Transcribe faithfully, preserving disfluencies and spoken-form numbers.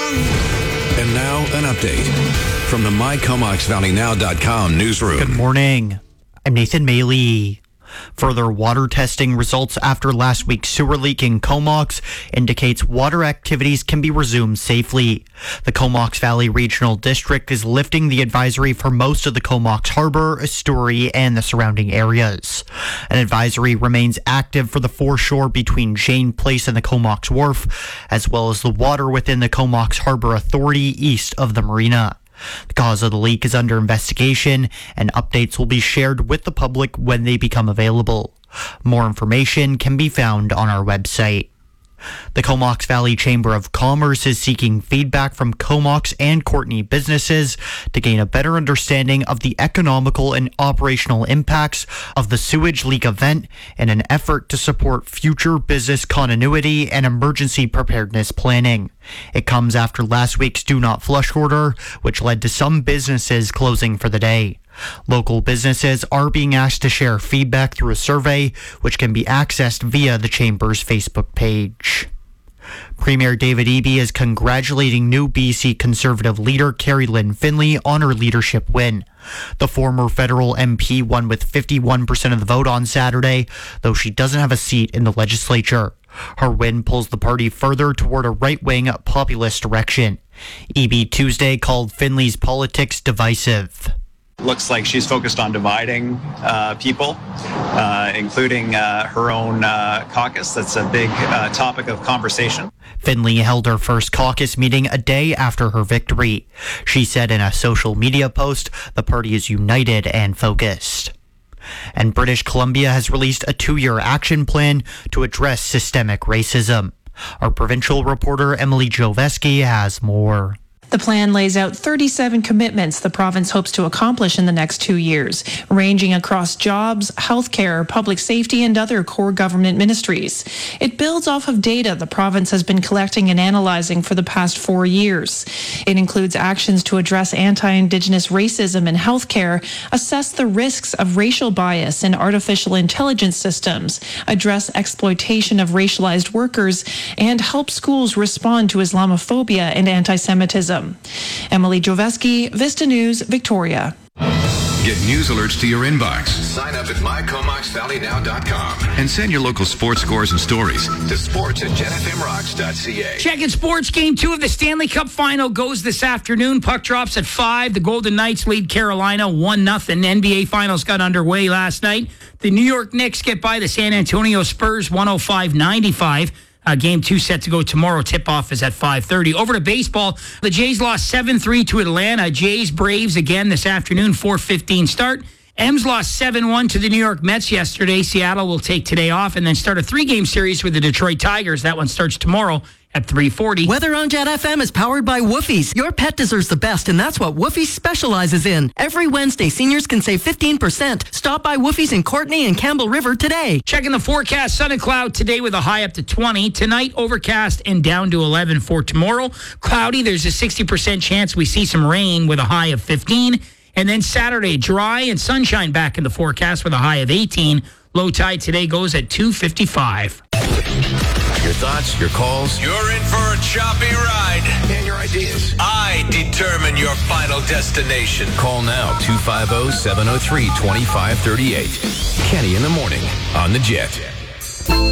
And now an update from the My Comox Valley Now dot com newsroom. Good morning. I'm Nathan Maley. Further water testing results after last week's sewer leak in Comox indicates water activities can be resumed safely. The Comox Valley Regional District is lifting the advisory for most of the Comox Harbor, Astoria, and the surrounding areas. An advisory remains active for the foreshore between Jane Place and the Comox Wharf, as well as the water within the Comox Harbor Authority east of the marina. The cause of the leak is under investigation, and updates will be shared with the public when they become available. More information can be found on our website. The Comox Valley Chamber of Commerce is seeking feedback from Comox and Courtenay businesses to gain a better understanding of the economical and operational impacts of the sewage leak event in an effort to support future business continuity and emergency preparedness planning. It comes after last week's Do Not Flush order, which led to some businesses closing for the day. Local businesses are being asked to share feedback through a survey, which can be accessed via the Chamber's Facebook page. Premier David Eby is congratulating new B C Conservative leader Carrie Lynn Finlay on her leadership win. The former federal M P won with fifty-one percent of the vote on Saturday, though she doesn't have a seat in the legislature. Her win pulls the party further toward a right-wing populist direction. Eby Tuesday called Finlay's politics divisive. Looks like she's focused on dividing uh, people, uh, including uh, her own uh, caucus. That's a big uh, topic of conversation. Finlay held her first caucus meeting a day after her victory. She said in a social media post, the party is united and focused. And British Columbia has released a two-year action plan to address systemic racism. Our provincial reporter Emily Joveski has more. The plan lays out thirty-seven commitments the province hopes to accomplish in the next two years, ranging across jobs, healthcare, public safety, and other core government ministries. It builds off of data the province has been collecting and analyzing for the past four years. It includes actions to address anti-Indigenous racism in healthcare, assess the risks of racial bias in artificial intelligence systems, address exploitation of racialized workers, and help schools respond to Islamophobia and anti-Semitism. Emily Joveski, Vista News, Victoria. Get news alerts to your inbox. Sign up at my comox valley now dot com and send your local sports scores and stories to sports at jen f m rocks dot c a. Checking sports. Game two of the Stanley Cup final goes this afternoon. Puck drops at five. The Golden Knights lead Carolina one nothing. N B A finals got underway last night. The New York Knicks get by the San Antonio Spurs one oh five ninety-five. Uh, game two set to go tomorrow. Tip-off is at five thirty. Over to baseball. The Jays lost seven three to Atlanta. Jays Braves again this afternoon, four fifteen start. M's lost seven one to the New York Mets yesterday. Seattle will take today off and then start a three-game series with the Detroit Tigers. That one starts tomorrow at three forty. Weather on Jet F M is powered by Woofies. Your pet deserves the best, and that's what Woofies specializes in. Every Wednesday, seniors can save fifteen percent. Stop by Woofies in Courtenay and Campbell River today. Checking the forecast, sun and cloud today with a high up to twenty. Tonight, overcast and down to eleven for tomorrow. Cloudy, there's a sixty percent chance we see some rain with a high of fifteen. And then Saturday, dry and sunshine back in the forecast with a high of eighteen. Low tide today goes at two fifty-five. Your thoughts, your calls. You're in for a choppy ride. And your ideas. I determine your final destination. Call now, two five zero, seven zero three, two five three eight. Kenny in the morning on the Jet.